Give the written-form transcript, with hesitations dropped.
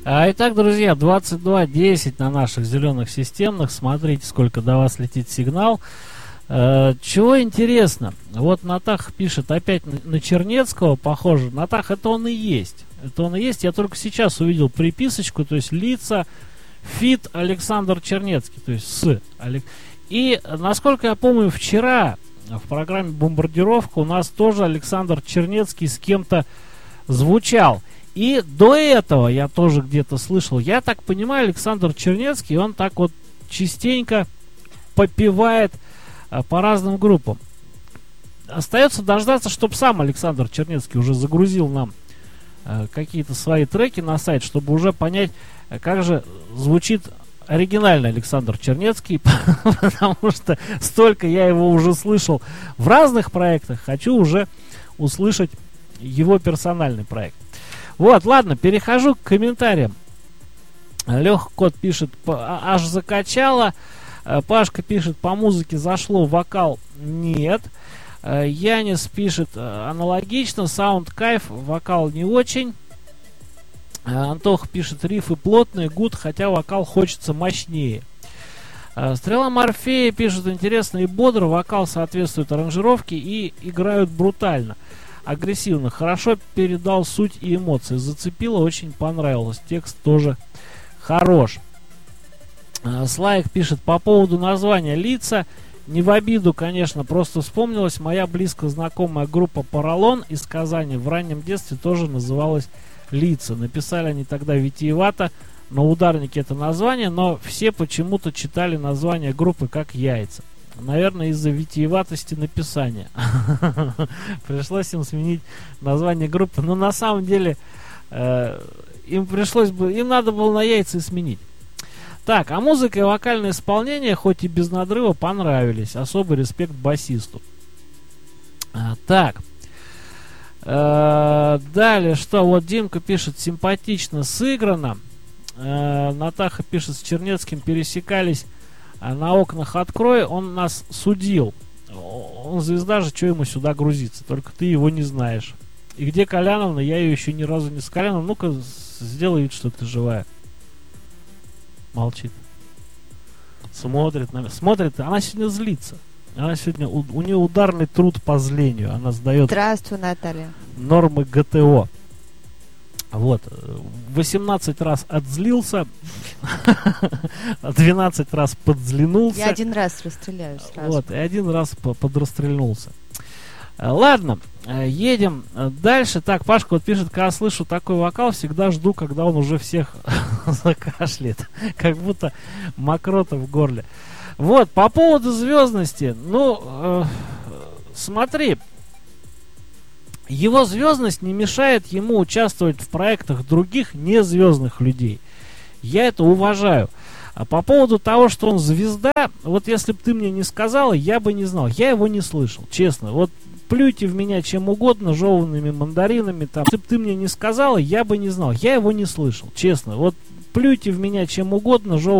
Итак, друзья, 22:10 на наших зеленых системных. Смотрите, сколько до вас летит сигнал. Чего интересно? Вот Натах пишет опять на Чернецкого, похоже. Натах, это он и есть. Это он и есть. Я только сейчас увидел приписочку, то есть лица фит Александр Чернецкий, то есть с И, насколько я помню, вчера в программе «Бомбардировка» у нас тоже Александр Чернецкий с кем-то звучал. И до этого я тоже где-то слышал. Я так понимаю, Александр Чернецкий, он так вот частенько попевает по разным группам. Остается дождаться, чтобы сам Александр Чернецкий уже загрузил нам какие-то свои треки на сайт, чтобы уже понять, как же звучит оригинальный Александр Чернецкий, потому что столько я его уже слышал в разных проектах, хочу уже услышать его персональный проект. Вот, ладно, перехожу к комментариям. Леха Кот пишет, аж закачало. Пашка пишет, по музыке зашло, вокал нет. Янис пишет, аналогично, саунд кайф, вокал не очень. Антох пишет, рифы плотные, гуд, хотя вокал хочется мощнее. Стрела Морфея пишет, интересно и бодро, вокал соответствует аранжировке и играют брутально, агрессивно, хорошо передал суть и эмоции, зацепило, очень понравилось, текст тоже хорош. Слайк пишет, по поводу названия лица, не в обиду, конечно, просто вспомнилась моя близко знакомая группа Поролон из Казани, в раннем детстве тоже называлась лица. Написали они тогда витиевато, на ударнике это название, но все почему-то читали название группы как яйца. Наверное, из-за витиеватости написания. Пришлось им сменить название группы. Но на самом деле им надо было на яйца и сменить. Так, а музыка и вокальное исполнение, хоть и без надрыва, понравились. Особый респект басисту. Так. Далее, что? Вот Димка пишет, симпатично сыграно. Натаха пишет, с Чернецким пересекались на окнах «Открой», он нас судил. Он звезда же, что ему сюда грузиться? Только ты его не знаешь. И где Коляновна? Я ее еще ни разу не с Коляновной. Ну-ка, сделай вид, что ты живая. Молчит. Смотрит на меня. Смотрит, она сегодня злится. Она сегодня, у нее ударный труд по злению. Она сдает. Здравствуй, Наталья. Нормы ГТО. Вот. 18 раз отзлился, 12 раз подзлинулся. Я один раз расстреляю сразу. Вот, и один раз подрастрельнулся. Ладно, едем дальше. Так, Пашка вот пишет, когда слышу такой вокал, всегда жду, когда он уже всех закашляет. Как будто мокрота в горле. Вот, по поводу звездности. Ну, смотри. Его звездность не мешает ему участвовать в проектах других незвездных людей. Я это уважаю. А по поводу того, что он звезда, вот если бы ты мне не сказала, я бы не знал. Я его не слышал, честно. Вот плюйте в меня чем угодно, жеванными мандаринами. Там. Если бы ты мне не сказала, я бы не знал. Я его не слышал, честно. Вот плюйте в меня чем угодно, жеванными